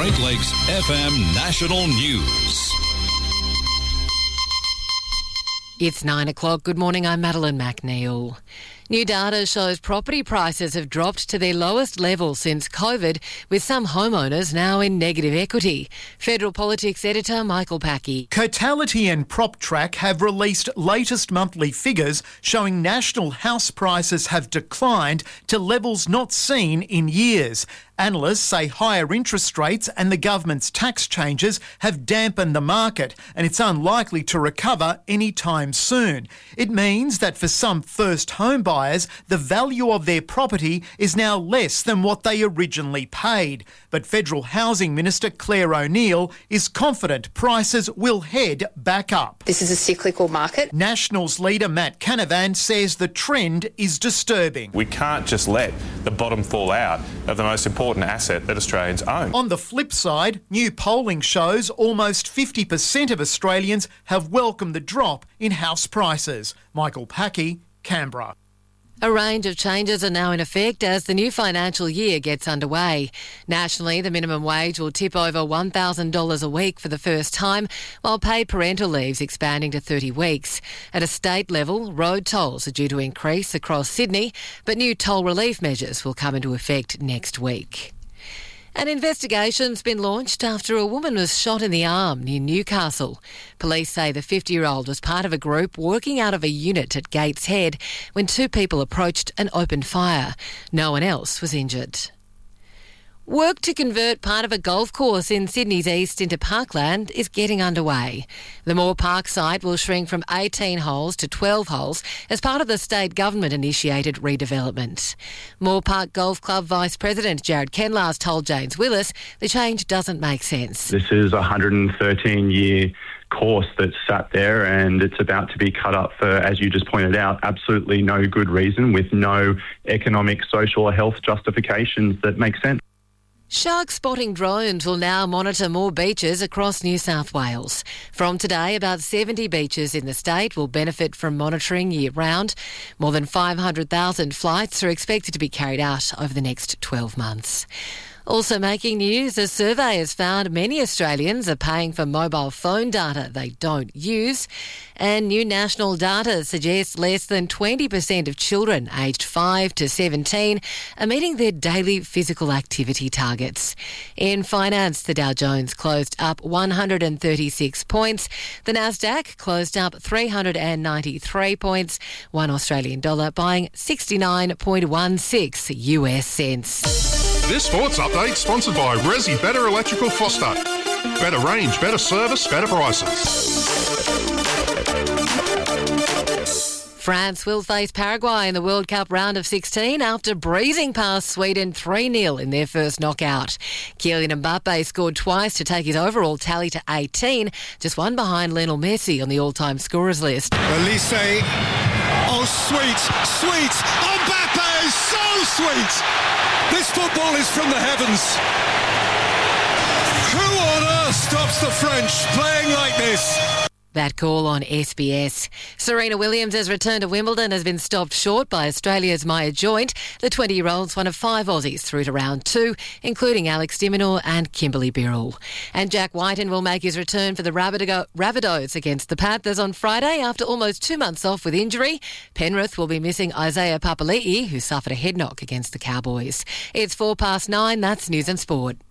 Great Lakes FM National News. It's 9 o'clock. Good morning, I'm Madeline McNeil. New data shows property prices have dropped to their lowest level since COVID, with some homeowners now in negative equity. Federal Politics editor Michael Packey. Cotality and PropTrack have released latest monthly figures showing national house prices have declined to levels not seen in years. Analysts say higher interest rates and the government's tax changes have dampened the market, and it's unlikely to recover anytime soon. It means that for some first home buyers, the value of their property is now less than what they originally paid. But Federal Housing Minister Claire O'Neil is confident prices will head back up. This is a cyclical market. Nationals leader Matt Canavan says the trend is disturbing. We can't just let the bottom fall out of the most important asset that Australians own. On the flip side, new polling shows almost 50% of Australians have welcomed the drop in house prices. Michael Packey, Canberra. A range of changes are now in effect as the new financial year gets underway. Nationally, the minimum wage will tip over $1,000 a week for the first time, while paid parental leave's expanding to 30 weeks. At a state level, road tolls are due to increase across Sydney, but new toll relief measures will come into effect next week. An investigation's been launched after a woman was shot in the arm near Newcastle. Police say the 50-year-old was part of a group working out of a unit at Gateshead when two people approached and opened fire. No one else was injured. Work to convert part of a golf course in Sydney's east into parkland is getting underway. The Moore Park site will shrink from 18 holes to 12 holes as part of the state government-initiated redevelopment. Moore Park Golf Club Vice President Jared Kenlars told James Willis the change doesn't make sense. This is a 113-year course that's sat there and it's about to be cut up for, as you just pointed out, absolutely no good reason with no economic, social or health justifications that make sense. Shark spotting drones will now monitor more beaches across New South Wales. From today, about 70 beaches in the state will benefit from monitoring year-round. More than 500,000 flights are expected to be carried out over the next 12 months. Also making news, a survey has found many Australians are paying for mobile phone data they don't use. And new national data suggests less than 20% of children aged 5 to 17 are meeting their daily physical activity targets. In finance, the Dow Jones closed up 136 points. The Nasdaq closed up 393 points. One Australian dollar buying 69.16 US cents. This sports update sponsored by Resi Better Electrical Foster. Better range, better service, better prices. France will face Paraguay in the World Cup round of 16 after breezing past Sweden 3-0 in their first knockout. Kylian Mbappe scored twice to take his overall tally to 18, just one behind Lionel Messi on the all-time scorers list. Elise, oh sweet, sweet, Mbappe, so sweet! This football is from the heavens. Who on earth stops the French playing like this? That call on SBS. Serena Williams has returned to Wimbledon, has been stopped short by Australia's Maya Joint. The 20-year-old's one of 5 Aussies through to round 2, including Alex de Minaur and Kimberly Birrell. And Jack Whiten will make his return for the Rabbitohs against the Panthers on Friday after almost 2 months off with injury. Penrith will be missing Isaiah Papali'i, who suffered a head knock against the Cowboys. It's 9:04. That's News and Sport.